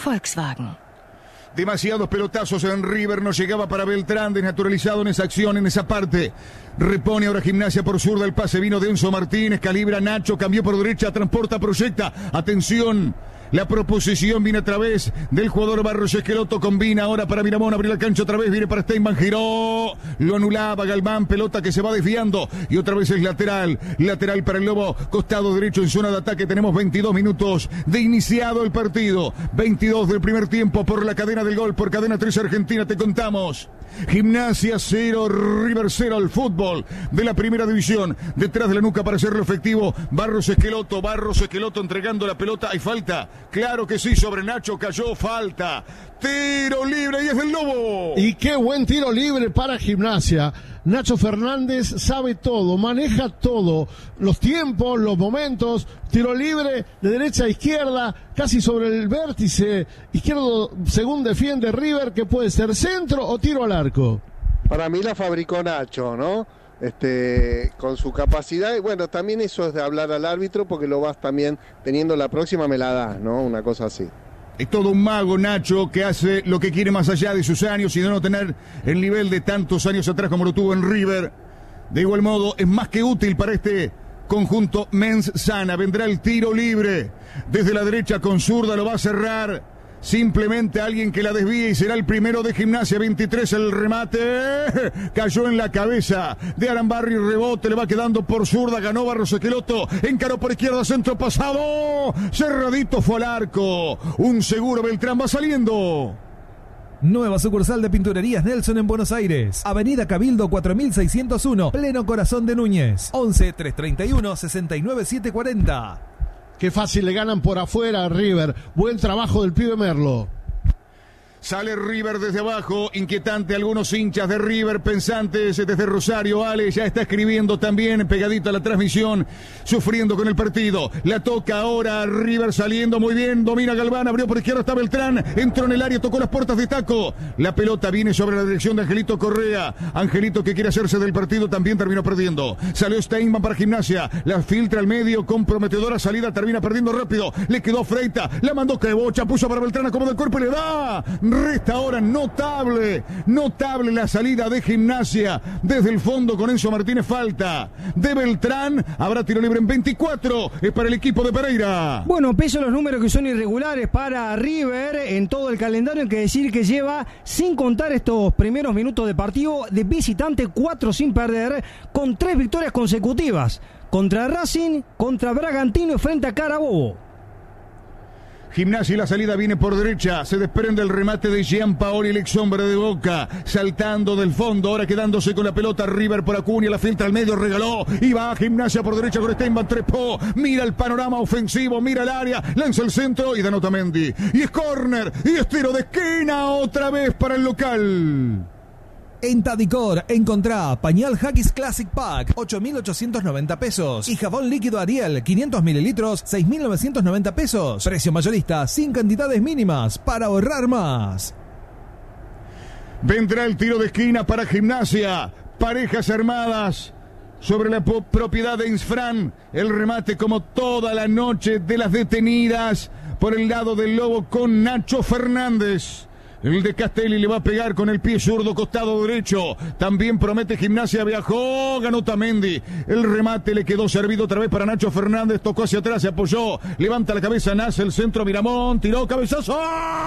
Volkswagen. Demasiados pelotazos en River, no llegaba para Beltrán, desnaturalizado en esa acción, en esa parte. Repone ahora Gimnasia por zurda, el pase vino de Enzo Martínez, calibra Nacho, cambió por derecha, transporta, proyecta. Atención, la proposición viene a través del jugador Barros Esqueloto, combina ahora para Miramón, abrió la cancha otra vez, viene para Steinman, giró, lo anulaba Galván, pelota que se va desviando y otra vez es lateral para el Lobo, costado derecho en zona de ataque. Tenemos 22 minutos de iniciado el partido, 22 del primer tiempo por la cadena del gol, por Cadena 3 Argentina, te contamos. Gimnasia 0, River 0, al fútbol de la primera división. Detrás de la nuca para hacerlo efectivo, Barros Esqueloto entregando la pelota. Hay falta, claro que sí, sobre Nacho, cayó, falta. Tiro libre y es del Lobo. Y qué buen tiro libre para Gimnasia. Nacho Fernández sabe todo, maneja todo, los tiempos, los momentos, tiro libre de derecha a izquierda, casi sobre el vértice izquierdo según defiende River, que puede ser centro o tiro al arco. Para mí la fabricó Nacho, ¿no? Con su capacidad, y bueno, también eso es de hablar al árbitro, porque lo vas también teniendo la próxima, me la das, ¿no? Una cosa así. Es todo un mago Nacho, que hace lo que quiere más allá de sus años y de no tener el nivel de tantos años atrás como lo tuvo en River. De igual modo, es más que útil para este conjunto Mens Sana. Vendrá el tiro libre desde la derecha con zurda, lo va a cerrar. Simplemente alguien que la desvíe y será el primero de Gimnasia. 23 el remate. Cayó en la cabeza de Arambarri, rebote, le va quedando por zurda. Ganó Barros Esqueloto. Encaró por izquierda, centro pasado. Cerradito fue al arco. Un seguro Beltrán va saliendo. Nueva sucursal de Pinturerías Nelson en Buenos Aires. Avenida Cabildo 4601, pleno corazón de Núñez. 11 331 69 740. Qué fácil le ganan por afuera a River. Buen trabajo del pibe Merlo. Sale River desde abajo, inquietante, algunos hinchas de River, pensantes desde Rosario. Ale ya está escribiendo también, pegadito a la transmisión, sufriendo con el partido. La toca ahora River saliendo muy bien, domina Galván, abrió por izquierda, está Beltrán, entró en el área, tocó las puertas de taco. La pelota viene sobre la dirección de Angelito Correa. Angelito, que quiere hacerse del partido, también terminó perdiendo. Salió Steinman para Gimnasia, la filtra al medio, comprometedora salida, termina perdiendo rápido. Le quedó Freita, la mandó Quebocha, puso para Beltrán, acomoda el cuerpo y le da. Resta ahora notable la salida de Gimnasia desde el fondo con Enzo Martínez, falta de Beltrán, habrá tiro libre en 24, es para el equipo de Pereira. Bueno, peso los números que son irregulares para River en todo el calendario, hay que decir que lleva, sin contar estos primeros minutos de partido, de visitante 4 sin perder, con 3 victorias consecutivas, contra Racing, contra Bragantino y frente a Carabobo. Gimnasia y la salida viene por derecha, se desprende el remate de Gianpaoli, el ex hombre de Boca, saltando del fondo, ahora quedándose con la pelota. River por Acuña, la filtra al medio, regaló y va a Gimnasia por derecha con Steinman, trepó, mira el panorama ofensivo, mira el área, lanza el centro y da Otamendi, y es córner y es tiro de esquina otra vez para el local. En Tadicor encontrá pañal Haggis Classic Pack, 8.890 pesos. Y jabón líquido Ariel, 500 mililitros, 6.990 pesos. Precio mayorista, sin cantidades mínimas, para ahorrar más. Vendrá el tiro de esquina para Gimnasia. Parejas armadas sobre la propiedad de Insfran. El remate como toda la noche de las detenidas por el lado del Lobo con Nacho Fernández. El de Castelli le va a pegar con el pie zurdo, costado derecho. También promete Gimnasia, viajó, ganó Otamendi. El remate le quedó servido otra vez para Nacho Fernández. Tocó hacia atrás, se apoyó. Levanta la cabeza, nace el centro, Miramón. Tiró, cabezazo.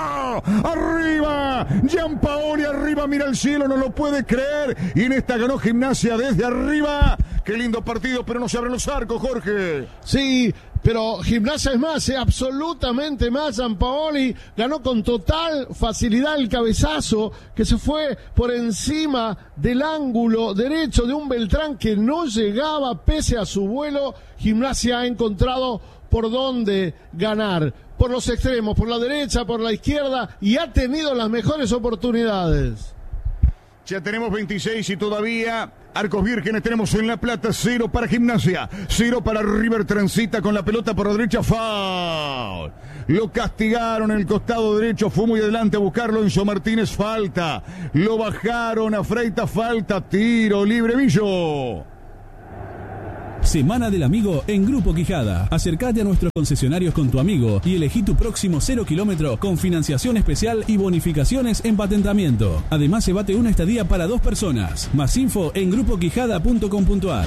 ¡Arriba! Gianpaoli arriba, mira el cielo, no lo puede creer. Y en esta ganó Gimnasia desde arriba. Qué lindo partido, pero no se abren los arcos, Jorge. Sí, pero Gimnasia es más, absolutamente más. Gianpaoli ganó con total facilidad el cabezazo que se fue por encima del ángulo derecho de un Beltrán que no llegaba pese a su vuelo. Gimnasia ha encontrado por dónde ganar, por los extremos, por la derecha, por la izquierda, y ha tenido las mejores oportunidades. Ya tenemos 26 y todavía arcos vírgenes tenemos en La Plata. 0 para Gimnasia, 0 para River. Transita con la pelota por la derecha, foul. Lo castigaron en el costado derecho, fue muy adelante a buscarlo. Enzo Martínez, falta. Lo bajaron a Freita, falta. Tiro libre, Villo. Semana del Amigo en Grupo Quijada. Acercate a nuestros concesionarios con tu amigo y elegí tu próximo 0 kilómetro con financiación especial y bonificaciones en patentamiento. Además, se bate una estadía para 2 personas. Más info en grupoquijada.com.ar.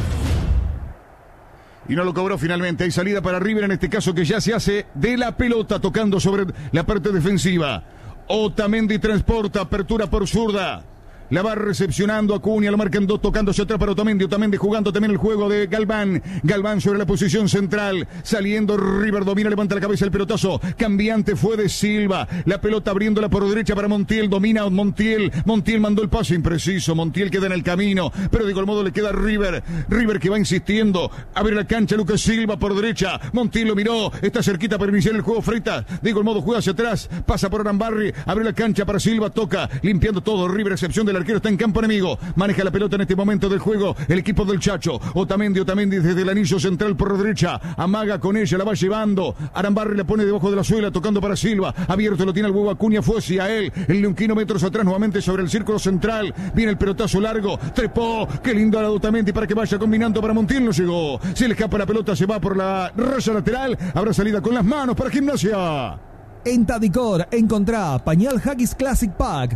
Y no lo cobró finalmente. Hay salida para River, en este caso, que ya se hace de la pelota, tocando sobre la parte defensiva. Otamendi transporta, apertura por zurda. La va recepcionando Acuña, lo marcan 2, tocándose atrás para Otamendi. Otamendi jugando también el juego de Galván. Galván sobre la posición central. Saliendo River, domina, levanta la cabeza el pelotazo. Cambiante fue de Silva. La pelota abriéndola por derecha para Montiel. Domina Montiel. Montiel mandó el pase impreciso. Montiel queda en el camino. Pero de igual modo le queda a River. River que va insistiendo. Abre la cancha Lucas Silva por derecha. Montiel lo miró. Está cerquita para iniciar el juego. Freitas. De igual modo juega hacia atrás. Pasa por Arambarri. Abre la cancha para Silva. Toca. Limpiando todo. River, excepción del arquero, está en campo enemigo. Maneja la pelota en este momento del juego el equipo del Chacho. Otamendi desde el anillo central por derecha. Amaga con ella, la va llevando. Arambarri la pone debajo de la suela, tocando para Silva. Abierto lo tiene el huevo Acuña, fue hacia él. El leonquino metros atrás nuevamente sobre el círculo central. Viene el pelotazo largo. Trepó. Qué lindo la de Otamendi para que vaya combinando para Montiel. No llegó. Se le escapa la pelota, se va por la raya lateral. Habrá salida con las manos para Gimnasia. En Tadicor encontrá pañal Haggis Classic Pack,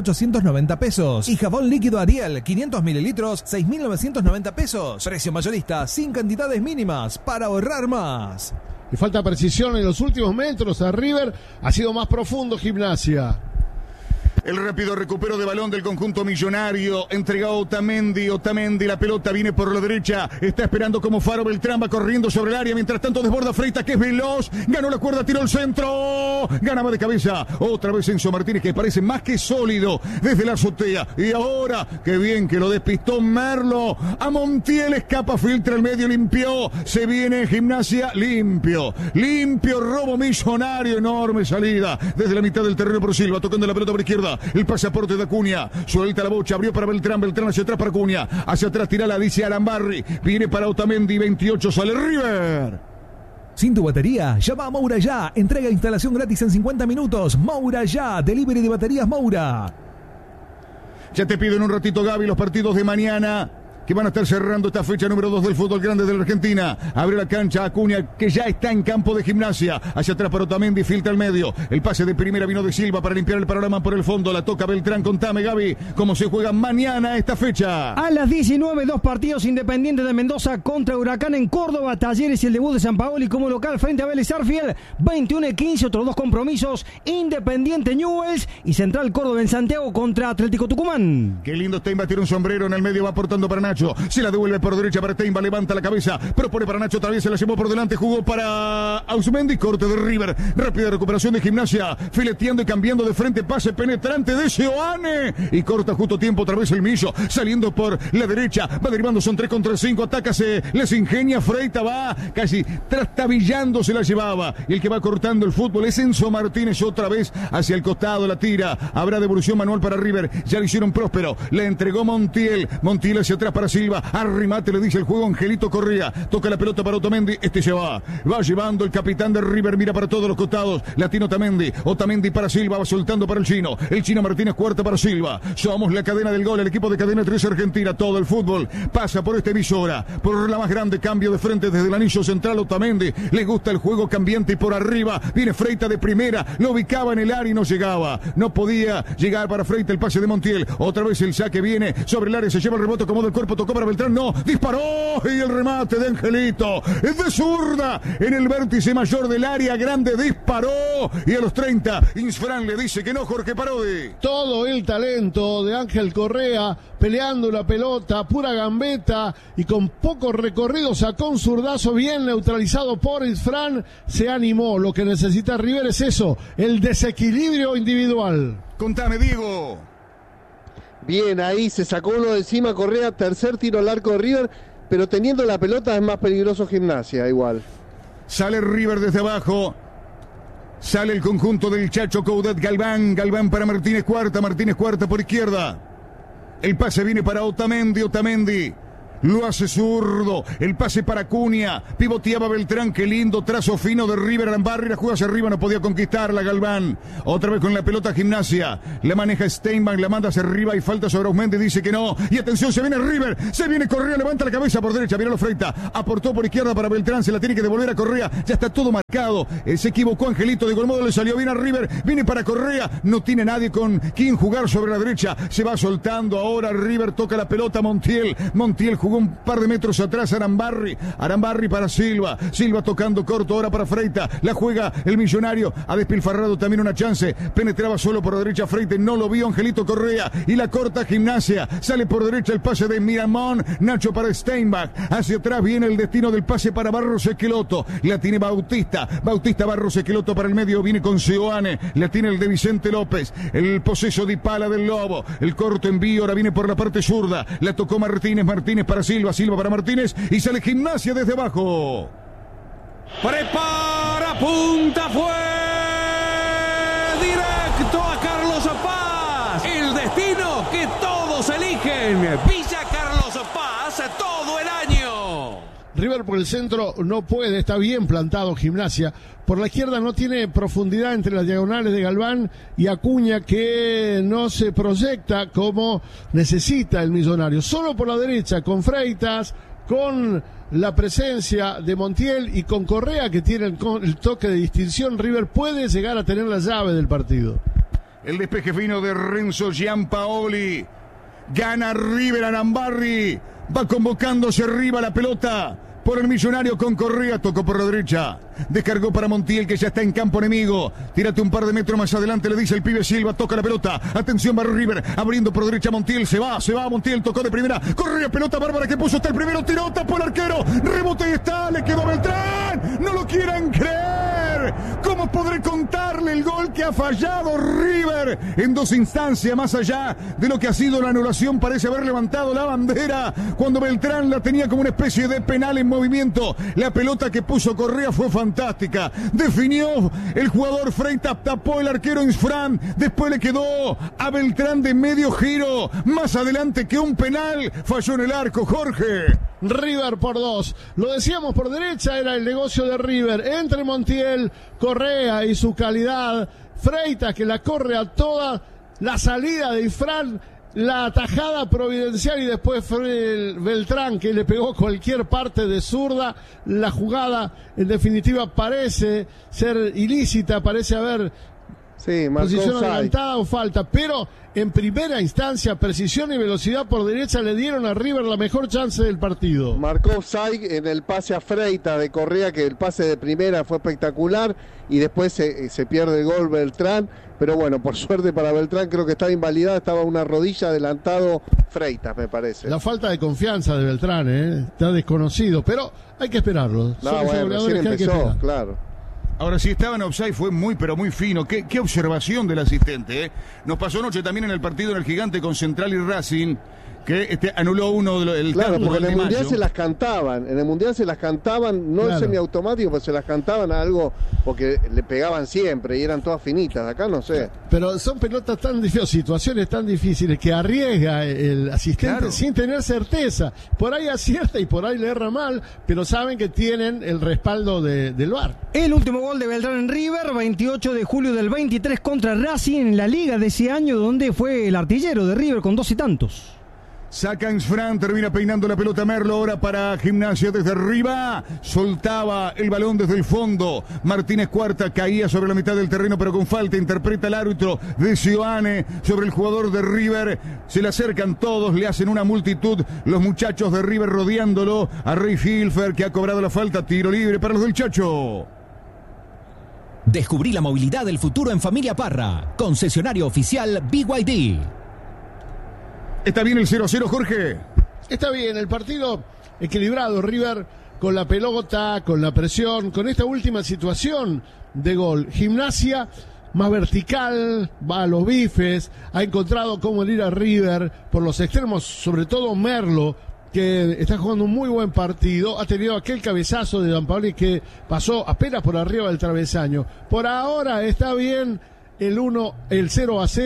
8.890 pesos. Y jabón líquido Ariel, 500 mililitros, 6.990 pesos. Precio mayorista, sin cantidades mínimas, para ahorrar más. Y falta precisión en los últimos metros. A River ha sido más profundo Gimnasia. El rápido recupero de balón del conjunto millonario. Entregado Otamendi. Otamendi, la pelota viene por la derecha. Está esperando como faro. Beltrán va corriendo sobre el área. Mientras tanto desborda Freitas, que es veloz. Ganó la cuerda, tiró el centro. Ganaba de cabeza. Otra vez Enzo Martínez, que parece más que sólido desde la azotea. Y ahora, qué bien que lo despistó Merlo. A Montiel escapa, filtra el medio, limpió. Se viene Gimnasia, limpio. Limpio, robo millonario. Enorme salida desde la mitad del terreno por Silva. Tocando la pelota por izquierda. El pasaporte de Acuña. Suelta la bocha. Abrió para Beltrán. Beltrán hacia atrás para Acuña. Hacia atrás tirala, dice Arambarri. Viene para Otamendi. 28. Sale River. Sin tu batería, llama a Moura Ya. Entrega e instalación gratis en 50 minutos. Moura Ya. Delivery de baterías Moura. Ya te pido en un ratito, Gaby, los partidos de mañana, que van a estar cerrando esta fecha número 2 del fútbol grande de la Argentina. Abre la cancha Acuña, que ya está en campo de Gimnasia. Hacia atrás para Otamendi, filtra el medio. El pase de primera vino de Silva para limpiar el panorama por el fondo. La toca Beltrán. Contame, Gaby, cómo se juega mañana esta fecha. A las 19, 2 partidos. Independiente de Mendoza contra Huracán en Córdoba. Talleres y el debut de Sampaoli como local frente a Vélez Sarsfield. 21-15, otros 2 compromisos. Independiente Newell's y Central Córdoba en Santiago contra Atlético Tucumán. Qué lindo Stein, batir un sombrero en el medio, va aportando para Nacho. Se la devuelve por derecha para Stein, levanta la cabeza, propone para Nacho, otra vez se la llevó por delante, jugó para Ausmendi, corte de River, rápida recuperación de Gimnasia, fileteando y cambiando de frente, pase penetrante de Seoane, y corta justo tiempo otra vez el Millo, saliendo por la derecha, va derivando, son 3 contra 5, ataca, se les ingenia, Freita va casi trastabillando, se la llevaba, y el que va cortando el fútbol es Enzo Martínez, otra vez hacia el costado, la tira, habrá devolución manual para River, ya lo hicieron Próspero, le entregó Montiel hacia atrás para Silva, arrimate, le dice el juego Angelito Correa, toca la pelota para Otamendi, se va llevando el capitán de River, mira para todos los costados, latino Otamendi para Silva, va soltando para el chino Martínez, cuarta para Silva, somos la cadena del gol, el equipo de Cadena 3 Argentina, todo el fútbol pasa por esta emisora, por la más grande, cambio de frente desde el anillo central, Otamendi, le gusta el juego cambiante y por arriba, viene Freita de primera, lo ubicaba en el área y no llegaba, no podía llegar para Freita, el pase de Montiel, otra vez el saque viene sobre el área, se lleva el rebote, acomoda el cuerpo, tocó para Beltrán, no, disparó y el remate de Angelito es de zurda en el vértice mayor del área grande, disparó y a los 30 Insfran le dice que no, Jorge Parodi. Todo el talento de Ángel Correa peleando la pelota, pura gambeta y con poco recorrido sacó un zurdazo bien neutralizado por Insfran, se animó, lo que necesita River es eso, el desequilibrio individual. Contame, Diego. Bien, ahí se sacó uno de encima Correa, tercer tiro al arco de River, pero teniendo la pelota es más peligroso Gimnasia igual. Sale River desde abajo, sale el conjunto del Chacho Coudet, Galván para Martínez cuarta por izquierda. El pase viene para Otamendi, Lo hace zurdo, el pase para Acuña, pivoteaba Beltrán, qué lindo trazo fino de River. Arambarri, la juega hacia arriba, no podía conquistarla Galván. Otra vez con la pelota Gimnasia, la maneja Steinbach, la manda hacia arriba y falta sobre Ausmendi, dice que no. Y atención, se viene River, se viene Correa, levanta la cabeza por derecha, miralo Freita, aportó por izquierda para Beltrán, se la tiene que devolver a Correa, ya está todo marcado. Se equivocó Angelito, de igual modo le salió bien a River, viene para Correa, no tiene nadie con quien jugar sobre la derecha, se va soltando ahora River, toca la pelota Montiel jugó un par de metros atrás Arambarri para Silva tocando corto ahora para Freita, la juega el Millonario, ha despilfarrado también una chance, penetraba solo por la derecha Freita, no lo vio Angelito Correa y la corta Gimnasia, sale por derecha el pase de Miramón, Nacho para Steinbach, hacia atrás viene el destino del pase para Barros Esqueloto, la tiene Bautista Barros Esqueloto para el medio, viene con Seoane, la tiene el de Vicente López, el poseso de Pala del Lobo, el corto envío, ahora viene por la parte zurda, la tocó Martínez para Silva para Martínez y sale Gimnasia desde abajo. Prepara, punta, fue directo a Carlos Paz. El destino que todos eligen. Villa Carlos Paz todo el año. River por el centro no puede, está bien plantado Gimnasia. Por la izquierda no tiene profundidad entre las diagonales de Galván y Acuña, que no se proyecta como necesita el Millonario. Solo por la derecha, con Freitas, con la presencia de Montiel y con Correa, que tiene el toque de distinción, River puede llegar a tener la llave del partido. El despeje fino de Renzo Giampaoli. Gana River, Arambarri. Va convocándose arriba la pelota por el Millonario con Correa, tocó por la derecha, descargó para Montiel, que ya está en campo enemigo, tírate un par de metros más adelante, le dice el pibe Silva, toca la pelota, atención va River, abriendo por derecha Montiel, se va Montiel, tocó de primera, Correa, pelota bárbara que puso hasta el primero, tiró, tapó el arquero, rebote y está, le quedó Beltrán, no lo quieran creer, ¿cómo podré contarle el gol que ha fallado River en dos instancias, más allá de lo que ha sido la anulación, parece haber levantado la bandera, cuando Beltrán la tenía como una especie de penal en movimiento, la pelota que puso Correa fue fantástica, definió el jugador Freitas, tapó el arquero Insfran, después le quedó a Beltrán de medio giro, más adelante que un penal, falló en el arco, Jorge. River por 2, lo decíamos por derecha, era el negocio de River, entre Montiel, Correa y su calidad, Freitas que la corre a toda, la salida de Insfran, la atajada providencial y después fue el Beltrán que le pegó cualquier parte de zurda. La jugada en definitiva parece ser ilícita, parece haber posición adelantada o falta, pero en primera instancia precisión y velocidad por derecha le dieron a River la mejor chance del partido. Marcó Saig en el pase a Freitas de Correa, que el pase de primera fue espectacular y después se pierde el gol Beltrán, pero bueno, por suerte para Beltrán creo que estaba invalidada, estaba una rodilla adelantado Freitas, me parece. La falta de confianza de Beltrán, está desconocido, pero hay que esperarlo. No, bueno, recién empezó, claro. Ahora, si estaba en offside fue muy, pero muy fino. Qué observación del asistente, ¿eh? Nos pasó anoche también en el partido en el Gigante con Central y Racing, que anuló uno del claro, porque en el Mundial se las cantaban, no claro. Semiautomático, pero se las cantaban a algo, porque le pegaban siempre y eran todas finitas, acá no sé. Pero son pelotas tan difíciles, situaciones tan difíciles que arriesga el asistente claro. Sin tener certeza. Por ahí acierta y por ahí le erra mal, pero saben que tienen el respaldo del VAR. El último gol de Beltrán en River, 28 de julio del 23 contra Racing en la liga de ese año, donde fue el artillero de River con 2 y tantos. Saca Insfran, termina peinando la pelota Merlo, ahora para Gimnasia desde arriba, soltaba el balón desde el fondo, Martínez Cuarta caía sobre la mitad del terreno pero con falta, interpreta el árbitro de Seoane sobre el jugador de River, se le acercan todos, le hacen una multitud, los muchachos de River rodeándolo, a Rey Hilfer que ha cobrado la falta, tiro libre para los del Chacho. Descubrí la movilidad del futuro en Familia Parra, concesionario oficial BYD. ¿Está bien el 0-0, Jorge? Está bien, el partido equilibrado, River con la pelota, con la presión, con esta última situación de gol. Gimnasia más vertical, va a los bifes, ha encontrado cómo ir a River por los extremos, sobre todo Merlo, que está jugando un muy buen partido, ha tenido aquel cabezazo de Giampaoli que pasó apenas por arriba del travesaño. Por ahora está bien el 0-0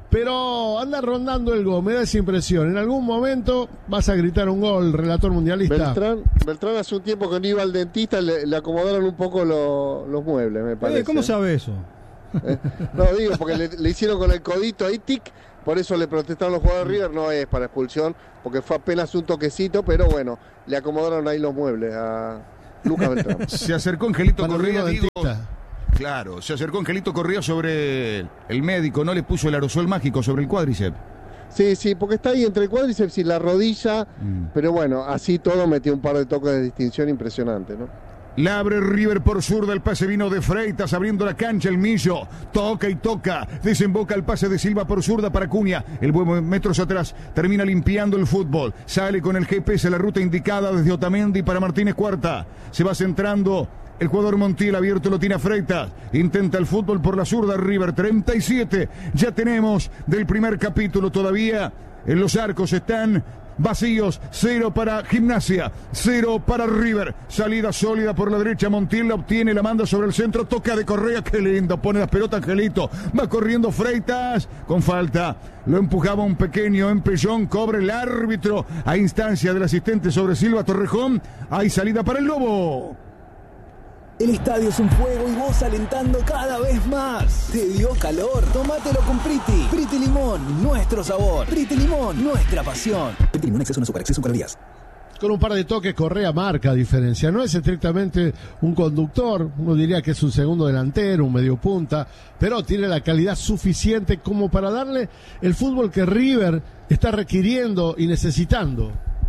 pero anda rondando el gol, me da esa impresión. En algún momento vas a gritar un gol, relator mundialista. Beltrán hace un tiempo que no iba al dentista, le acomodaron un poco los muebles, me parece. ¿Cómo sabe eso? No, digo, porque le hicieron con el codito ahí, tic, por eso le protestaron los jugadores de River, no es para expulsión, porque fue apenas un toquecito, pero bueno, le acomodaron ahí los muebles a Lucas Beltrán. Se acercó Angelito Correa, digo... Dentista. Claro, se acercó Angelito Correa sobre el médico, no le puso el aerosol mágico sobre el cuádriceps. Sí, porque está ahí entre el cuádriceps y la rodilla, pero bueno, así todo metió un par de toques de distinción impresionante, ¿no? La abre River por zurda, el pase vino de Freitas, abriendo la cancha el Millo, toca y toca, desemboca el pase de Silva por zurda para Cunha, el buen metros atrás, termina limpiando el fútbol, sale con el GPS la ruta indicada desde Otamendi para Martínez Cuarta, se va centrando el jugador Montiel, abierto lo tiene a Freitas, intenta el fútbol por la zurda River, 37, ya tenemos del primer capítulo todavía, en los arcos están vacíos, 0 para Gimnasia, 0 para River, salida sólida por la derecha, Montiel la obtiene, la manda sobre el centro, toca de Correa, qué lindo, pone las pelotas Angelito, va corriendo Freitas, con falta, lo empujaba un pequeño empellón, cobra el árbitro, a instancia del asistente sobre Silva Torrejón, hay salida para el Lobo. El estadio es un fuego y vos alentando cada vez más. ¿Te dio calor? Tómatelo con Priti. Priti Limón, nuestro sabor. Priti Limón, nuestra pasión. Priti Limón, exceso no supera, exceso en calorías. Con un par de toques Correa marca diferencia, no es estrictamente un conductor, uno diría que es un segundo delantero, un medio punta, pero tiene la calidad suficiente como para darle el fútbol que River está requiriendo y necesitando.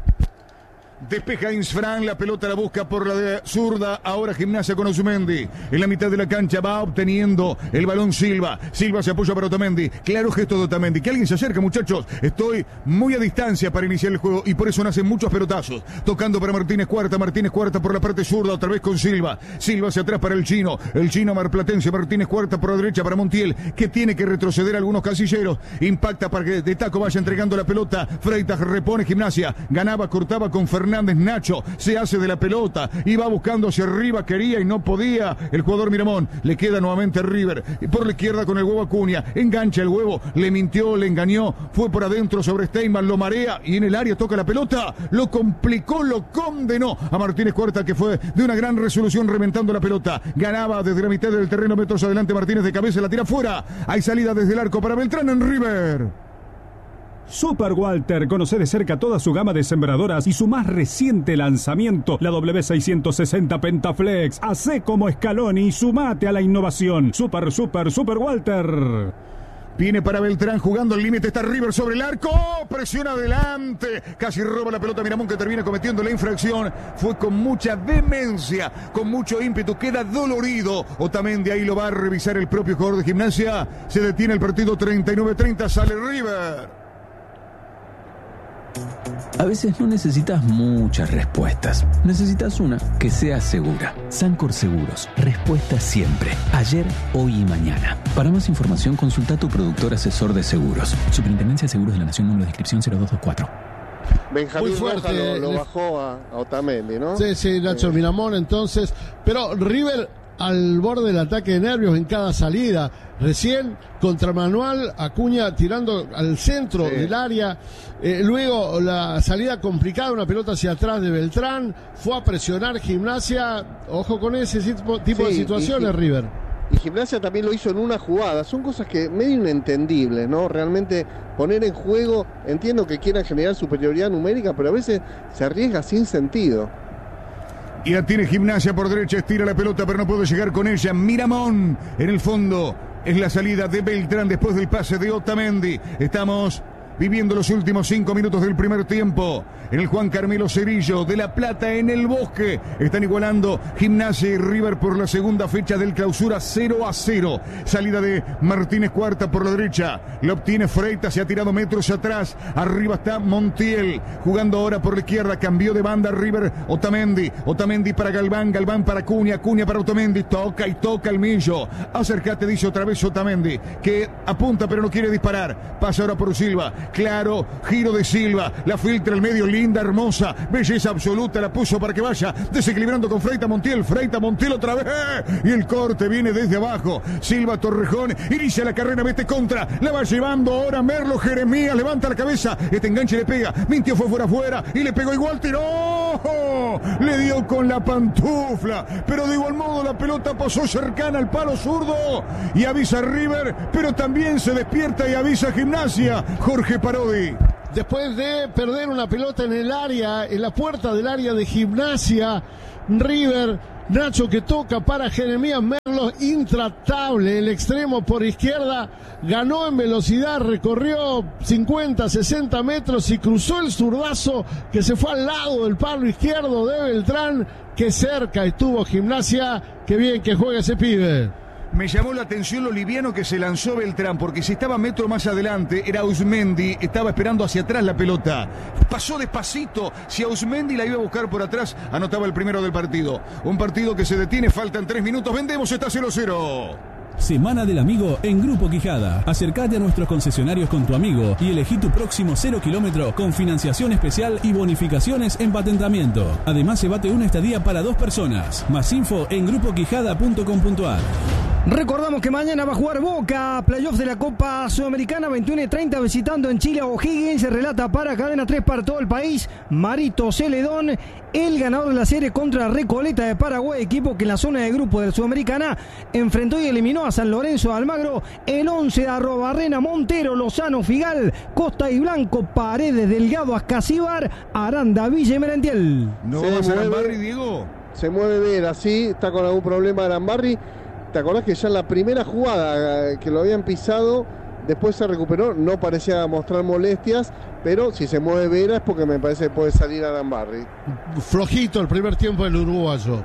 Despeja Insfran, la pelota la busca por la de zurda, ahora Gimnasia con Otamendi, en la mitad de la cancha va obteniendo el balón Silva se apoya para Otamendi, claro gesto de Otamendi, que alguien se acerque muchachos, estoy muy a distancia para iniciar el juego y por eso nacen muchos pelotazos, tocando para Martínez Cuarta por la parte zurda, otra vez con Silva hacia atrás para el chino marplatense, Martínez Cuarta por la derecha para Montiel, que tiene que retroceder algunos casilleros, impacta para que de taco vaya entregando la pelota, Freitas repone Gimnasia, ganaba, cortaba con Fernández, Nacho se hace de la pelota y va buscando hacia arriba, quería y no podía el jugador Miramón, le queda nuevamente River por la izquierda con el huevo Acuña, engancha el huevo, le mintió, le engañó, fue por adentro sobre Steinman, lo marea y en el área toca la pelota, lo complicó, lo condenó a Martínez Cuarta, que fue de una gran resolución reventando la pelota, ganaba desde la mitad del terreno, metros adelante Martínez de cabeza, la tira fuera, hay salida desde el arco para Beltrán en River. Super Walter, conoce de cerca toda su gama de sembradoras y su más reciente lanzamiento, la W660 Pentaflex. Hacé como Scaloni y sumate a la innovación. Super Walter. Viene para Beltrán jugando al límite, está River sobre el arco, presiona adelante, casi roba la pelota Miramón, que termina cometiendo la infracción, fue con mucha vehemencia, con mucho ímpetu, queda dolorido, Otamendi ahí lo va a revisar el propio jugador de Gimnasia, se detiene el partido 39-30, sale River. A veces no necesitas muchas respuestas. Necesitas una que sea segura. Sancor Seguros. Respuesta siempre. Ayer, hoy y mañana. Para más información, consulta a tu productor asesor de seguros. Superintendencia de Seguros de la Nación, número de inscripción 0224. Benjamín Muy fuerte, Rojas lo bajó a Otamendi, ¿no? Sí, Nacho Miramón entonces. Pero River al borde del ataque de nervios en cada salida. Recién contra Manuel Acuña tirando al centro del área. Luego la salida complicada, una pelota hacia atrás de Beltrán. Fue a presionar Gimnasia. Ojo con ese tipo de situaciones, River. Y Gimnasia también lo hizo en una jugada. Son cosas que medio inentendibles, ¿no? Realmente poner en juego, entiendo que quieran generar superioridad numérica, pero a veces se arriesga sin sentido. Y la tiene Gimnasia por derecha, estira la pelota pero no puede llegar con ella. Miramón en el fondo, es la salida de Beltrán después del pase de Otamendi. Estamos viviendo los últimos 5 minutos del primer tiempo. En el Juan Carmelo Cerillo de La Plata, en el Bosque. Están igualando Gimnasia y River por la segunda fecha del clausura, 0-0. Salida de Martínez Cuarta por la derecha. Lo obtiene Freitas, se ha tirado metros atrás. Arriba está Montiel. Jugando ahora por la izquierda. Cambió de banda River. Otamendi para Galván. Galván para Cunha para Otamendi. Toca y toca el Millo. Acércate, dice otra vez Otamendi, que apunta pero no quiere disparar. Pasa ahora por Silva. claro, giro de Silva, la filtra al medio, linda, hermosa, belleza absoluta, la puso para que vaya, desequilibrando con Freita Montiel otra vez, y el corte viene desde abajo, Silva Torrejón, inicia la carrera, mete contra, la va llevando ahora Merlo, Jeremías, levanta la cabeza, este enganche le pega, mintió, fue fuera, y le pegó igual, tiró, le dio con la pantufla, pero de igual modo la pelota pasó cercana al palo zurdo, y avisa River, pero también se despierta y avisa Gimnasia, Jorge Parodi. Después de perder una pelota en el área, en la puerta del área de Gimnasia, River, Nacho que toca para Jeremías Merlo, intratable, el extremo por izquierda, ganó en velocidad, recorrió 50, 60 metros y cruzó el zurdazo que se fue al lado del palo izquierdo de Beltrán, que cerca estuvo Gimnasia, que bien que juega ese pibe. Me llamó la atención lo liviano que se lanzó Beltrán, porque si estaba metro más adelante, era Ausmendi, estaba esperando hacia atrás la pelota. Pasó despacito, si Ausmendi la iba a buscar por atrás, anotaba el primero del partido. Un partido que se detiene, faltan 3 minutos, vendemos, está 0-0. Semana del Amigo en Grupo Quijada. Acércate a nuestros concesionarios con tu amigo y elegí tu próximo 0 kilómetro con financiación especial y bonificaciones en patentamiento. Además, llévate una estadía para 2 personas. Más info en grupoquijada.com.ar. Recordamos que mañana va a jugar Boca, playoff de la Copa Sudamericana, 21:30, visitando en Chile a O'Higgins. Se relata para Cadena 3 para todo el país, Marito Celedón, el ganador de la serie contra Recoleta de Paraguay, equipo que en la zona de grupo de la Sudamericana enfrentó y eliminó a San Lorenzo de Almagro. El 11 de Arrobarrena, Montero, Lozano, Figal, Costa y Blanco, Paredes, Delgado, Ascasíbar, Aranda, Villa y Merentiel. ¿No va a ser Arambarri, Diego? Se mueve Vera, sí, está con algún problema Arambarri. ¿Te acordás que ya en la primera jugada que lo habían pisado, después se recuperó? No parecía mostrar molestias, pero si se mueve Vera es porque me parece que puede salir Arambarri. Flojito el primer tiempo del uruguayo.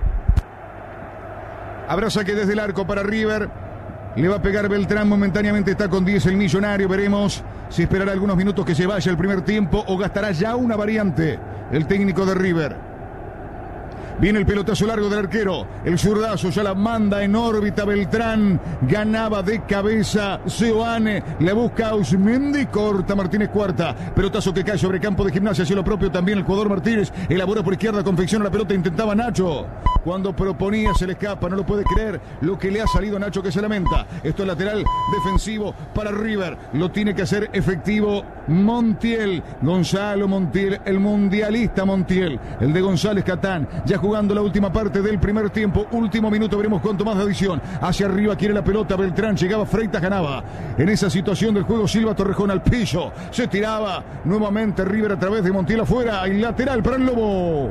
Habrá saque desde el arco para River. Le va a pegar Beltrán, momentáneamente está con 10 el millonario. Veremos si esperará algunos minutos que se vaya el primer tiempo o gastará ya una variante el técnico de River. Viene el pelotazo largo del arquero, el zurdazo ya la manda en órbita Beltrán, ganaba de cabeza Seoane, le busca Ausmendi, corta Martínez cuarta, pelotazo que cae sobre campo de Gimnasia, hacia lo propio también el jugador Martínez, elabora por izquierda, confecciona la pelota, intentaba Nacho, cuando proponía se le escapa, no lo puede creer lo que le ha salido a Nacho, que se lamenta. Esto es lateral defensivo para River, lo tiene que hacer efectivo Montiel, Gonzalo Montiel, el mundialista Montiel, el de González Catán, ya jugando la última parte del primer tiempo, último minuto, veremos cuánto más de adición. Hacia arriba quiere la pelota Beltrán, llegaba Freitas, ganaba. En esa situación del juego Silva Torrejón al piso, se tiraba nuevamente River a través de Montiel afuera, y lateral para el Lobo.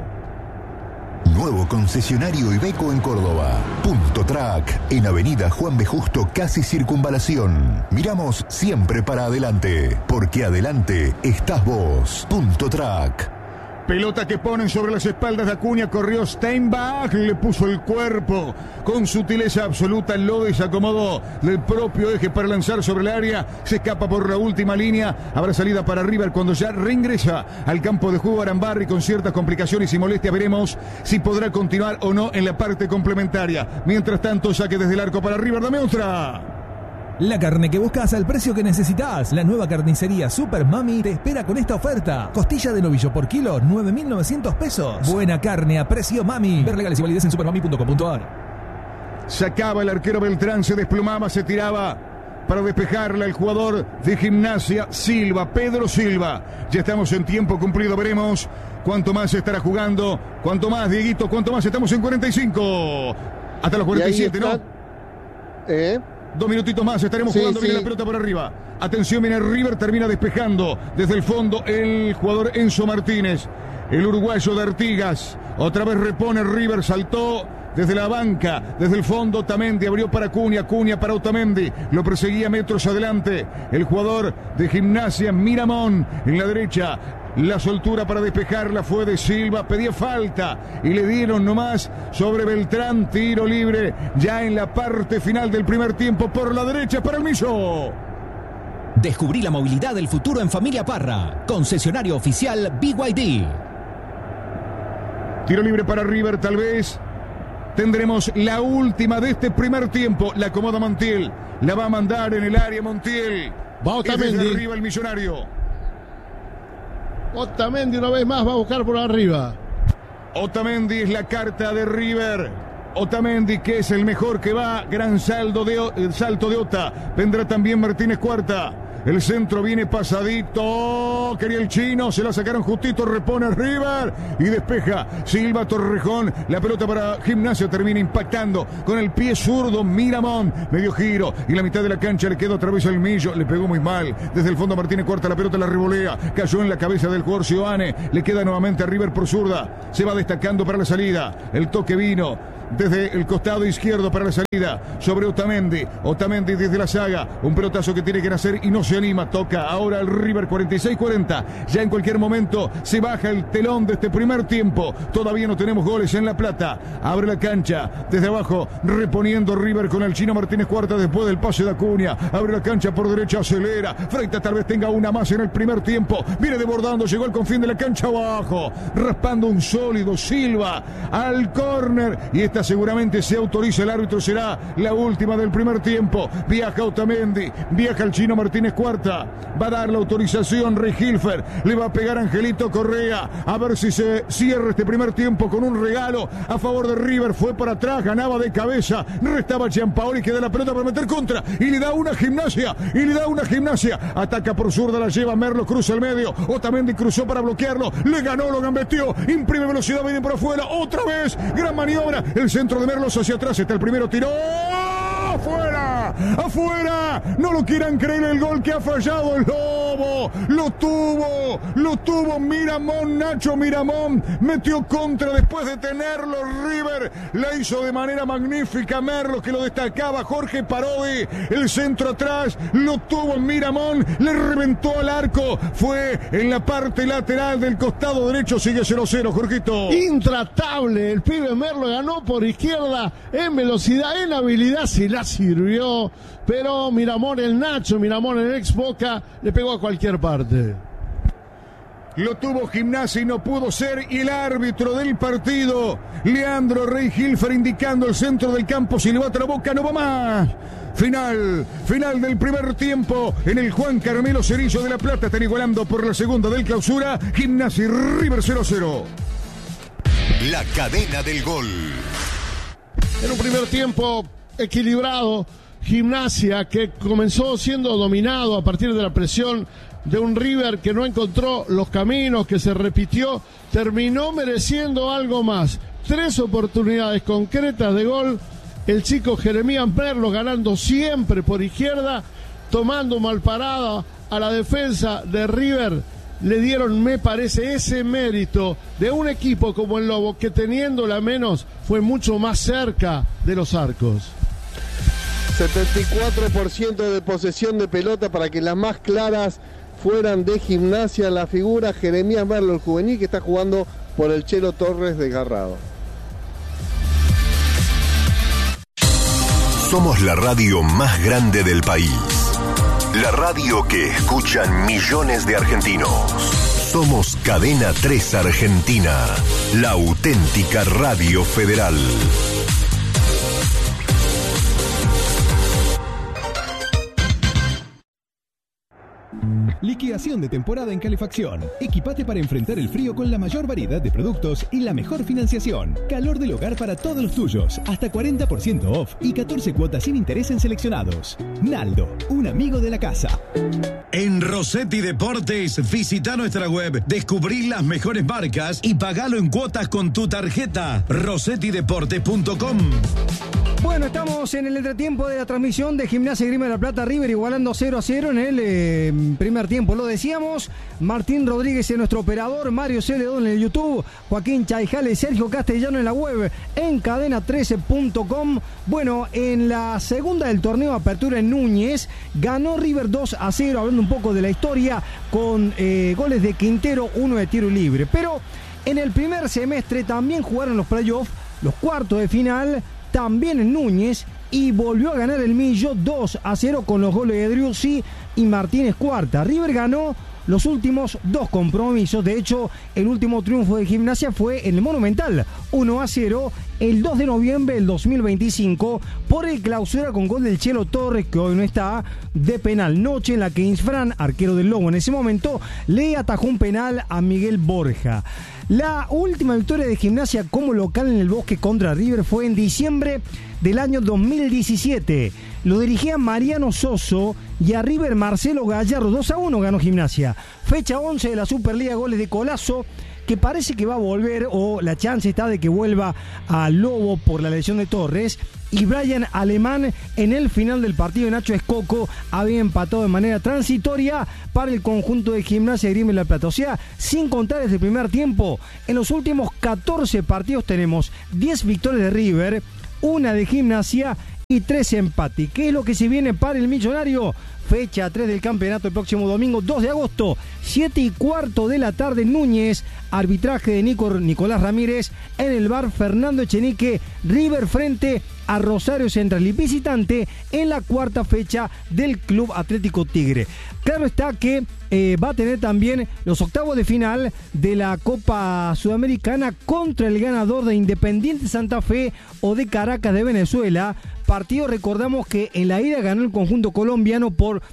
Nuevo concesionario Iveco en Córdoba. Punto Track, en Avenida Juan B. Justo, casi Circunvalación. Miramos siempre para adelante, porque adelante estás vos. Punto Track. Pelota que ponen sobre las espaldas de Acuña, corrió Steinbach, le puso el cuerpo con sutileza absoluta, lo desacomodó del propio eje para lanzar sobre el área, se escapa por la última línea, habrá salida para River cuando ya reingresa al campo de juego Arambarri con ciertas complicaciones y molestias, veremos si podrá continuar o no en la parte complementaria. Mientras tanto, saque desde el arco para River, dame otra. La carne que buscas al precio que necesitas. La nueva carnicería Super Mami te espera con esta oferta. Costilla de novillo por kilo, 9.900 pesos. Buena carne a precio Mami. Ver legales y validez en supermami.com.ar. Sacaba el arquero Beltrán, se desplomaba, se tiraba para despejarla el jugador de Gimnasia, Silva, Pedro Silva. Ya estamos en tiempo cumplido, veremos cuánto más se estará jugando. Cuánto más, Dieguito, cuánto más, estamos en 45. Hasta los 47, ¿no? 2 minutitos más, estaremos jugando, viene la pelota por arriba. Atención, viene River, termina despejando desde el fondo el jugador Enzo Martínez, el uruguayo de Artigas. Otra vez repone River, saltó desde la banca, desde el fondo Otamendi, abrió para Acuña, Acuña para Otamendi, lo perseguía metros adelante el jugador de Gimnasia, Miramón, en la derecha. La soltura para despejarla fue de Silva, pedía falta y le dieron nomás sobre Beltrán, tiro libre ya en la parte final del primer tiempo por la derecha para el Millo. Descubrí la movilidad del futuro en Familia Parra, concesionario oficial BYD. Tiro libre para River, tal vez tendremos la última de este primer tiempo, la acomoda Montiel, la va a mandar en el área Montiel. Va Otamendi. Desde arriba el millonario. Otamendi una vez más va a buscar por arriba. Otamendi es la carta de River. Otamendi, que es el mejor que va. Gran salto de Ota. Vendrá también Martínez Cuarta. El centro viene pasadito. Quería el chino. Se la sacaron justito. Repone River. Y despeja Silva Torrejón. La pelota para Gimnasia. Termina impactando con el pie zurdo. Miramón. Medio giro. Y la mitad de la cancha le quedó otra vez el Millo. Le pegó muy mal. Desde el fondo Martínez Cuarta. La pelota la revolea. Cayó en la cabeza del jugador Sioane. Le queda nuevamente a River por zurda. Se va destacando para la salida. El toque vino desde el costado izquierdo para la salida sobre Otamendi. Otamendi desde la saga. Un pelotazo que tiene que nacer y no se anima. Toca ahora el River 46-40. Ya en cualquier momento se baja el telón de este primer tiempo. Todavía no tenemos goles en La Plata. Abre la cancha desde abajo. Reponiendo River con el chino Martínez Cuarta después del pase de Acuña. Abre la cancha por derecha. Acelera. Freitas tal vez tenga una más en el primer tiempo. Viene desbordando. Llegó al confín de la cancha abajo. Raspando un sólido Silva al córner. Y esta seguramente se autoriza el árbitro, será la última del primer tiempo. Viaja Otamendi, viaja el chino Martínez Cuarta, va a dar la autorización Regilfer, le va a pegar Angelito Correa, a ver si se cierra este primer tiempo con un regalo a favor de River. Fue para atrás, ganaba de cabeza, restaba Gianpaoli, que da la pelota para meter contra y le da una Gimnasia, ataca por zurda, la lleva Merlo, cruza el medio, Otamendi cruzó para bloquearlo, le ganó, lo gambeteó, imprime velocidad, viene por afuera, otra vez, gran maniobra, el centro de Merlos hacia atrás, está el primero, tiró, afuera, no lo quieran creer el gol que ha fallado el Lobo, lo tuvo Miramón, Nacho Miramón, metió contra después de tenerlo River, la hizo de manera magnífica Merlos, que lo destacaba Jorge Parodi, el centro atrás, lo tuvo Miramón, le reventó al arco, fue en la parte lateral del costado derecho, sigue 0-0, Jorgito. Intratable, el pibe Merlo ganó por izquierda, en velocidad, en habilidad, se la sirvió, pero Miramón, el Nacho Miramón, el ex Boca, le pegó a cualquier parte. Lo tuvo Gimnasia y no pudo ser, y el árbitro del partido, Leandro Regilfer, indicando el centro del campo, si le va a la Boca, no va más. Final del primer tiempo en el Juan Carmelo Cerillo de La Plata. Están igualando por la segunda del clausura. Gimnasia y River 0-0. La cadena del gol. En un primer tiempo equilibrado, Gimnasia, que comenzó siendo dominado a partir de la presión de un River que no encontró los caminos, que se repitió, terminó mereciendo algo más. 3 oportunidades concretas de gol. El chico Jeremías Merlo ganando siempre por izquierda, tomando mal parada a la defensa de River. Le dieron, me parece, ese mérito de un equipo como el Lobo, que teniéndola menos fue mucho más cerca de los arcos. 74% de posesión de pelota para que las más claras fueran de Gimnasia. La figura Jeremías Merlo, el juvenil, que está jugando por el Chelo Torres desgarrado. Somos la radio más grande del país. La radio que escuchan millones de argentinos. Somos Cadena 3 Argentina, la auténtica radio federal. Liquidación de temporada en calefacción. Equipate para enfrentar el frío con la mayor variedad de productos y la mejor financiación. Calor del hogar para todos los tuyos. Hasta 40% off y 14 cuotas sin interés en seleccionados. Naldo, un amigo de la casa. En Rossetti Deportes, visita nuestra web, descubrí las mejores marcas y pagalo en cuotas con tu tarjeta. rossettideportes.com. Bueno, estamos en el entretiempo de la transmisión de Gimnasia y Grima de la Plata. River igualando 0-0 en el primer tiempo. Lo decíamos, Martín Rodríguez es nuestro operador, Mario Celedón en el YouTube, Joaquín Chaijale, Sergio Castellano en la web, en cadena13.com. Bueno, en la segunda del torneo Apertura en Núñez, ganó River 2-0, hablando un poco de la historia, con goles de Quintero, 1 de tiro libre. Pero en el primer semestre también jugaron los playoffs, los cuartos de final, también en Núñez, y volvió a ganar el Millo 2-0 con los goles de Driussi y Martínez Cuarta. River ganó los últimos 2 compromisos. De hecho, el último triunfo de Gimnasia fue en el Monumental, 1-0, el 2 de noviembre del 2025, por el Clausura con gol del Chelo Torres, que hoy no está, de penal. Noche en la que Insfran, arquero del Lobo en ese momento, le atajó un penal a Miguel Borja. La última victoria de Gimnasia como local en el Bosque contra River fue en diciembre del año 2017. Lo dirigía Mariano Soso y a River Marcelo Gallardo. 2-1 ganó Gimnasia. Fecha 11 de la Superliga, goles de Colazo, que parece que va a volver, o la chance está de que vuelva a Lobo por la lesión de Torres. Y Brian Alemán en el final del partido. Nacho Escoco había empatado de manera transitoria para el conjunto de Gimnasia de Grima de la Plata. O sea, sin contar desde el primer tiempo, en los últimos 14 partidos tenemos 10 victorias de River, 1 de Gimnasia y 3 empates. ¿Qué es lo que se viene para el Millonario? Fecha 3 del campeonato el próximo domingo 2 de agosto, 7:15 de la tarde, Núñez. Arbitraje de Nicolás Ramírez en el bar Fernando Echenique. River frente a Rosario Central y visitante en la 4ª fecha del Club Atlético Tigre. Claro está que va a tener también los octavos de final de la Copa Sudamericana contra el ganador de Independiente Santa Fe o de Caracas de Venezuela. Partido, recordamos que en la ida ganó el conjunto colombiano por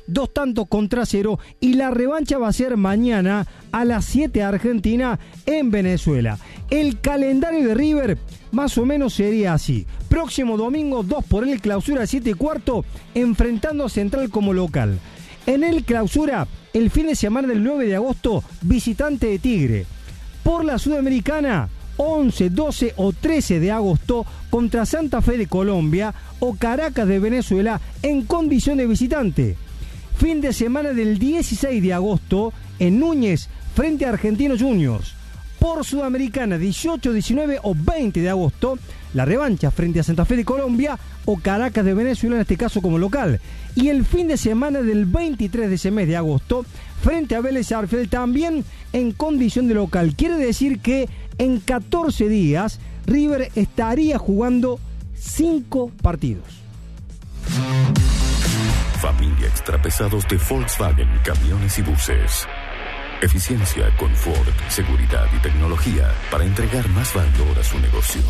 2-0 y la revancha va a ser mañana a las 7 Argentina en Venezuela. El calendario de River más o menos sería así. Próximo domingo 2 por el Clausura 7:15 enfrentando a Central como local. En el Clausura el fin de semana del 9 de agosto visitante de Tigre. Por la Sudamericana 11, 12 o 13 de agosto contra Santa Fe de Colombia o Caracas de Venezuela en condición de visitante. Fin de semana del 16 de agosto en Núñez frente a Argentinos Juniors. Por Sudamericana 18, 19 o 20 de agosto la revancha frente a Santa Fe de Colombia o Caracas de Venezuela, en este caso como local. Y el fin de semana del 23 de ese mes de agosto frente a Vélez Sarsfield también en condición de local. Quiere decir que en 14 días River estaría jugando 5 partidos. Familia Extrapesados de Volkswagen Camiones y Buses. Eficiencia, confort, seguridad y tecnología para entregar más valor a su negocio.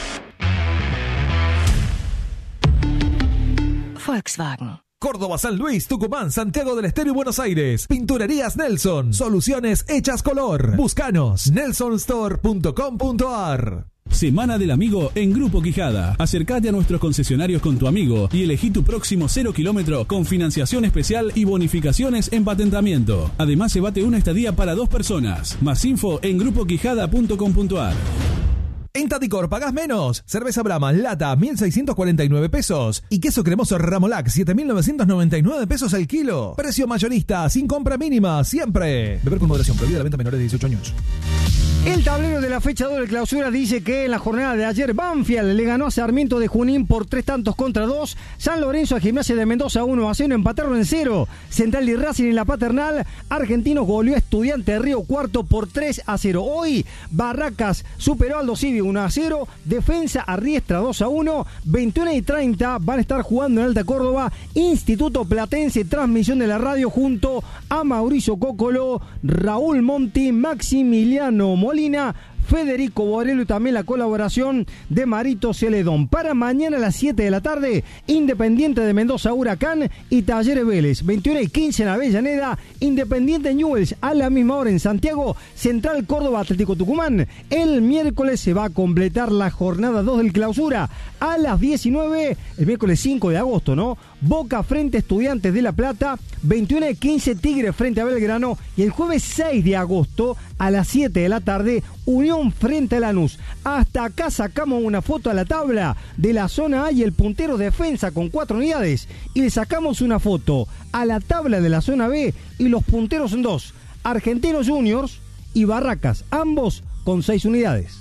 Volkswagen. Córdoba, San Luis, Tucumán, Santiago del Estero y Buenos Aires. Pinturerías Nelson. Soluciones hechas color. Búscanos. nelsonstore.com.ar. Semana del Amigo en Grupo Quijada. Acércate a nuestros concesionarios con tu amigo y elegí tu próximo 0 kilómetro con financiación especial y bonificaciones en patentamiento. Además, se bate una estadía para 2 personas. Más info en grupoquijada.com.ar. En Tadicor pagás menos. Cerveza Brahma lata 1.649 pesos y queso cremoso Ramolac 7.999 pesos al kilo. Precio mayorista sin compra mínima siempre. Beber con moderación. Prohibida la venta a menores de 18 años. El tablero de la fecha 2 de Clausura dice que en la jornada de ayer Banfield le ganó a Sarmiento de Junín por 3-2. San Lorenzo a Gimnasia de Mendoza 1-0, empataron en 0. Central y Racing en la Paternal. Argentinos goleó a Estudiante de Río Cuarto por 3-0. Hoy Barracas superó a Aldo Civi 1-0. Defensa a Riestra 2-1. 21:30 van a estar jugando en Alta Córdoba. Instituto Platense, transmisión de la radio junto a Mauricio Cocolo, Raúl Monti, Maximiliano Molina, Federico Borello y también la colaboración de Marito Celedón. Para mañana a las 7 de la tarde, Independiente de Mendoza Huracán y Talleres Vélez. 21:15 en Avellaneda, Independiente Newell's a la misma hora en Santiago, Central Córdoba Atlético Tucumán. El miércoles se va a completar la jornada 2 del Clausura a las 19, el miércoles 5 de agosto, ¿no? Boca frente a Estudiantes de La Plata, 21:15 Tigre frente a Belgrano y el jueves 6 de agosto a las 7 de la tarde Unión frente a Lanús. Hasta acá sacamos una foto a la tabla de la zona A y el puntero defensa con 4 unidades y le sacamos una foto a la tabla de la zona B y los punteros son 2, Argentinos Juniors y Barracas, ambos con 6 unidades.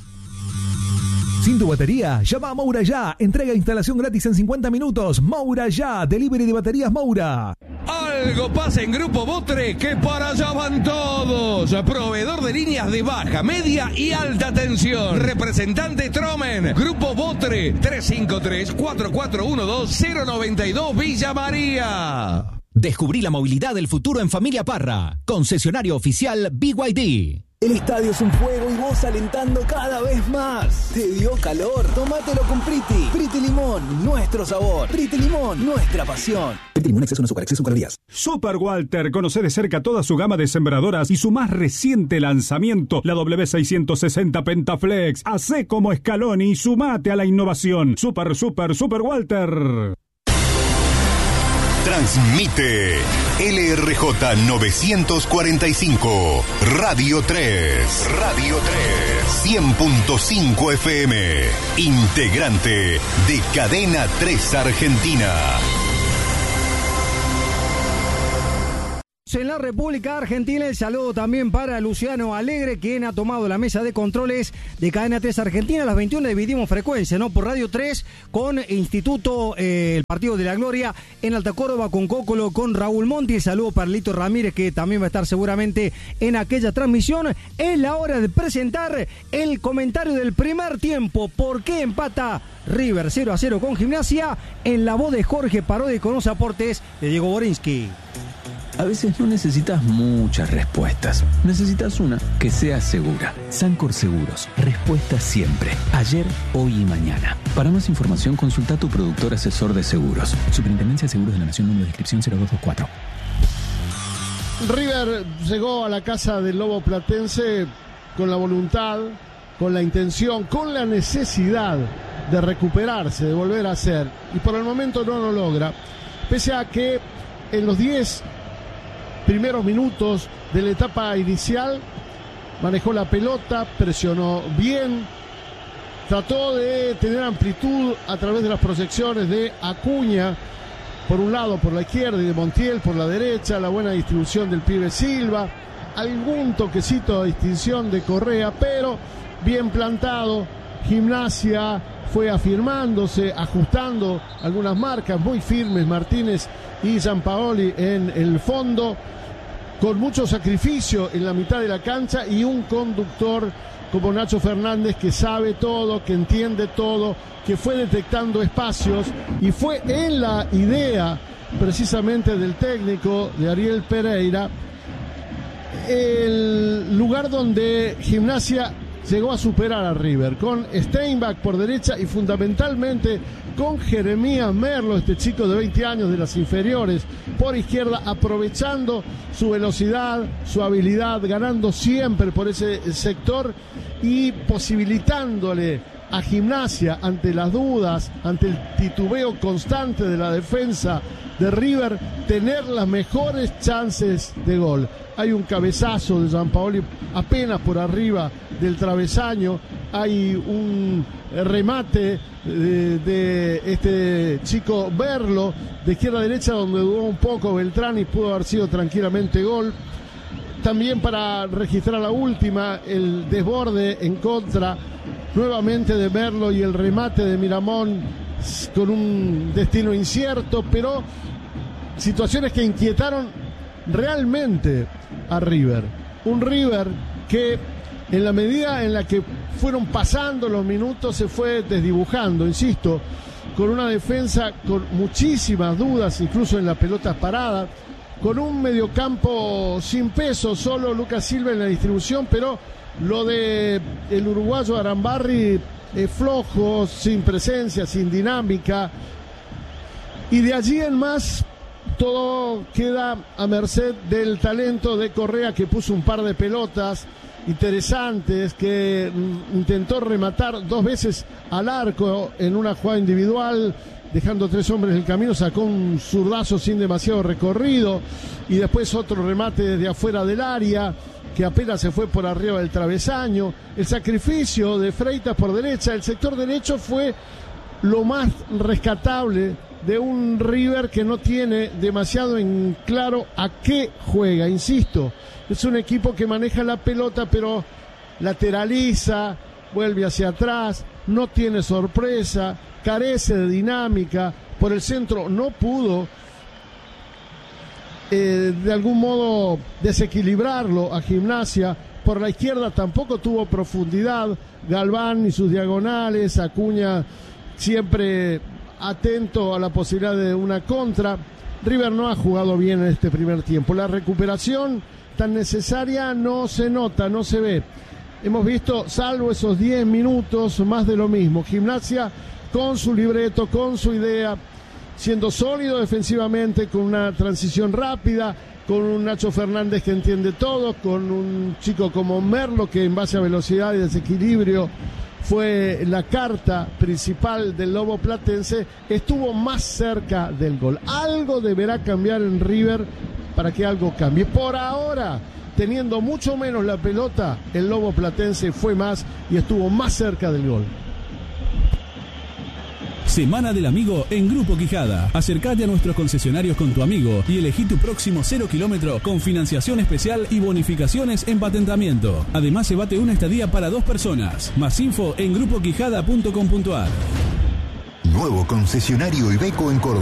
Sin tu batería, llama a Moura Ya. Entrega e instalación gratis en 50 minutos. Moura Ya, delivery de baterías Moura. Algo pasa en Grupo Botre que para allá van todos. Proveedor de líneas de baja, media y alta tensión. Representante Tromen. Grupo Botre 353-4412-092 Villa María. Descubrí la movilidad del futuro en Familia Parra. Concesionario oficial BYD. El estadio es un fuego y vos alentando cada vez más. ¿Te dio calor? Tómatelo con Priti. Priti Limón, nuestro sabor. Priti Limón, nuestra pasión. Priti Limón, exceso en azúcar, exceso en calorías. Super Walter, conoce de cerca toda su gama de sembradoras y su más reciente lanzamiento, la W660 Pentaflex. Hacé como Scaloni y sumate a la innovación. Super Walter. Transmite LRJ 945, Radio 3, 100.5 FM, integrante de Cadena 3 Argentina. En la República Argentina, el saludo también para Luciano Alegre, quien ha tomado la mesa de controles de Cadena 3 Argentina. A las 21 dividimos frecuencia, ¿no? Por Radio 3 con Instituto, el Partido de la Gloria en Alta Córdoba, con Cócolo, con Raúl Monti. El saludo para Lito Ramírez, que también va a estar seguramente en aquella transmisión. Es la hora de presentar el comentario del primer tiempo. ¿Por qué empata River 0-0 con Gimnasia? En la voz de Jorge Parodi, con los aportes de Diego Borinsky. A veces no necesitas muchas respuestas. Necesitas una que sea segura. Sancor Seguros. Respuesta siempre. Ayer, hoy y mañana. Para más información, consulta a tu productor asesor de seguros. Superintendencia de Seguros de la Nación, número de inscripción 0224. River llegó a la casa del Lobo Platense con la voluntad, con la intención, con la necesidad de recuperarse, de volver a ser. Y por el momento no lo logra. Pese a que en los 10 primeros minutos de la etapa inicial manejó la pelota, presionó bien, trató de tener amplitud a través de las proyecciones de Acuña, por un lado por la izquierda, y de Montiel por la derecha, la buena distribución del pibe Silva, algún toquecito de distinción de Correa, pero bien plantado. Gimnasia fue afirmándose, ajustando algunas marcas muy firmes, Martínez y Gianpaoli en el fondo, con mucho sacrificio en la mitad de la cancha, y un conductor como Nacho Fernández, que sabe todo, que entiende todo, que fue detectando espacios, y fue en la idea precisamente del técnico, de Ariel Pereira, el lugar donde Gimnasia llegó a superar a River, con Steinbach por derecha y fundamentalmente con Jeremías Merlo, este chico de 20 años de las inferiores, por izquierda, aprovechando su velocidad, su habilidad, ganando siempre por ese sector y posibilitándole a Gimnasia, ante las dudas, ante el titubeo constante de la defensa de River, tener las mejores chances de gol. Hay un cabezazo de Gianpaoli apenas por arriba del travesaño, hay un remate de este chico Berlo de izquierda a derecha, donde dudó un poco Beltrán y pudo haber sido tranquilamente gol. También para registrar la última, el desborde en contra nuevamente de Merlo y el remate de Miramón con un destino incierto, pero situaciones que inquietaron realmente a River. Un River que en la medida en la que fueron pasando los minutos se fue desdibujando, insisto, con una defensa con muchísimas dudas, incluso en las pelotas paradas, con un mediocampo sin peso, solo Lucas Silva en la distribución, pero lo de el uruguayo Arambarri flojo, sin presencia, sin dinámica, y de allí en más todo queda a merced del talento de Correa, que puso un par de pelotas interesantes, que intentó rematar 2 veces al arco en una jugada individual, dejando 3 hombres en el camino, sacó un zurdazo sin demasiado recorrido, y después otro remate desde afuera del área que apenas se fue por arriba del travesaño. El sacrificio de Freitas por derecha, el sector derecho fue lo más rescatable de un River que no tiene demasiado en claro a qué juega. Insisto, es un equipo que maneja la pelota, pero lateraliza, vuelve hacia atrás, no tiene sorpresa, carece de dinámica. Por el centro no pudo de algún modo desequilibrarlo a Gimnasia. Por la izquierda tampoco tuvo profundidad. Galván y sus diagonales, Acuña siempre atento a la posibilidad de una contra. River no ha jugado bien en este primer tiempo. La recuperación tan necesaria no se nota, no se ve. Hemos visto, salvo esos 10 minutos, más de lo mismo. Gimnasia con su libreto, con su idea, siendo sólido defensivamente, con una transición rápida, con un Nacho Fernández que entiende todo, con un chico como Merlo que en base a velocidad y desequilibrio fue la carta principal del Lobo Platense, estuvo más cerca del gol. Algo deberá cambiar en River para que algo cambie. Por ahora, teniendo mucho menos la pelota, el Lobo Platense fue más y estuvo más cerca del gol. Semana del Amigo en Grupo Quijada. Acercate a nuestros concesionarios con tu amigo y elegí tu próximo 0 kilómetro con financiación especial y bonificaciones en patentamiento. Además, llévate una estadía para 2 personas. Más info en grupoquijada.com.ar. Nuevo concesionario Iveco en Córdoba.